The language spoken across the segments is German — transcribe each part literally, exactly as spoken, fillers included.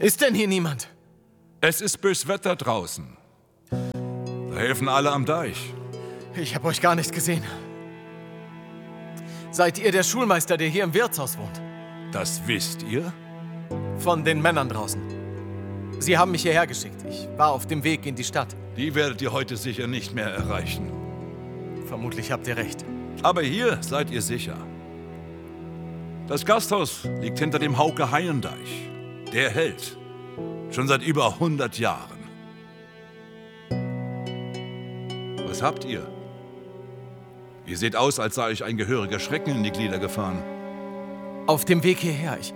Ist denn hier niemand? Es ist bös Wetter draußen. Da helfen alle am Deich. Ich habe euch gar nicht gesehen. Seid ihr der Schulmeister, der hier im Wirtshaus wohnt? Das wisst ihr? Von den Männern draußen. Sie haben mich hierher geschickt. Ich war auf dem Weg in die Stadt. Die werdet ihr heute sicher nicht mehr erreichen. Vermutlich habt ihr recht. Aber hier seid ihr sicher. Das Gasthaus liegt hinter dem Hauke Heiendeich. Der hält. Schon seit über hundert Jahren. Was habt ihr? Ihr seht aus, als sei euch ein gehöriger Schrecken in die Glieder gefahren. Auf dem Weg hierher, ich...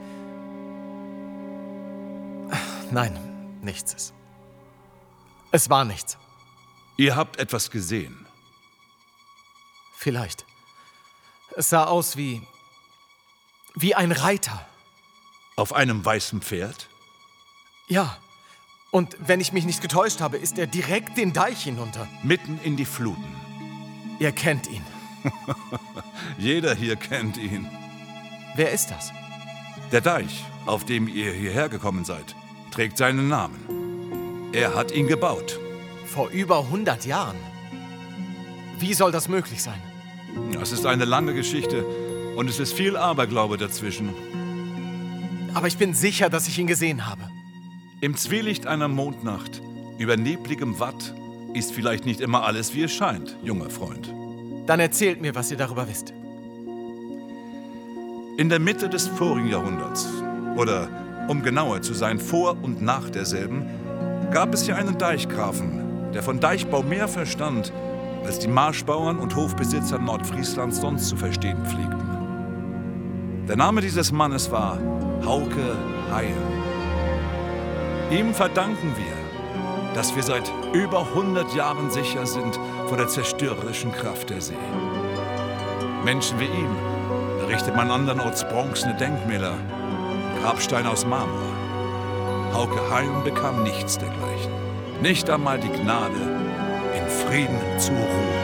Nein, nichts ist. Es war nichts. Ihr habt etwas gesehen. Vielleicht. Es sah aus wie... wie ein Reiter. Auf einem weißen Pferd? Ja. Und wenn ich mich nicht getäuscht habe, ist er direkt den Deich hinunter. Mitten in die Fluten. Ihr kennt ihn. Jeder hier kennt ihn. Wer ist das? Der Deich, auf dem ihr hierher gekommen seid, trägt seinen Namen. Er hat ihn gebaut. Vor über hundert Jahren? Wie soll das möglich sein? Es ist eine lange Geschichte und es ist viel Aberglaube dazwischen. Aber ich bin sicher, dass ich ihn gesehen habe. Im Zwielicht einer Mondnacht, über nebligem Watt, ist vielleicht nicht immer alles, wie es scheint, junger Freund. Dann erzählt mir, was ihr darüber wisst. In der Mitte des vorigen Jahrhunderts, oder um genauer zu sein, vor und nach derselben, gab es hier einen Deichgrafen, der von Deichbau mehr verstand, als die Marschbauern und Hofbesitzer Nordfrieslands sonst zu verstehen pflegten. Der Name dieses Mannes war Hauke Haien. Ihm verdanken wir, dass wir seit über hundert Jahren sicher sind vor der zerstörerischen Kraft der See. Menschen wie ihm errichtet man andernorts bronzene Denkmäler, Grabsteine aus Marmor. Hauke Haien bekam nichts dergleichen. Nicht einmal die Gnade, in Frieden zu ruhen.